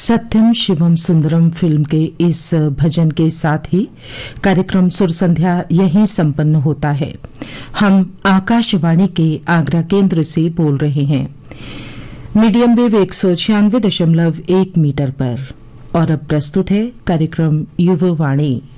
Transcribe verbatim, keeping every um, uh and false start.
सत्यम Shivam Sundaram film के इस भजन के साथ ही कार्यक्रम सुर संध्या यहीं संपन्न होता है। हम आकाशवाणी के आगरा केंद्र से बोल रहे हैं मीडियम वेव एक सौ छियानवे दशमलव एक मीटर पर। और अब प्रस्तुत है कार्यक्रम युववाणी।